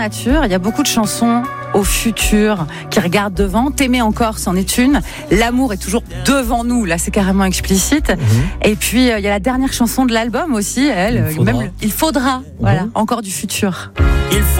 nature. Il y a beaucoup de chansons au futur qui regardent devant. T'aimer encore, c'en est une. L'amour est toujours devant nous. Là, c'est carrément explicite. Et puis, il y a la dernière chanson de l'album aussi. Il faudra. Voilà, encore du futur.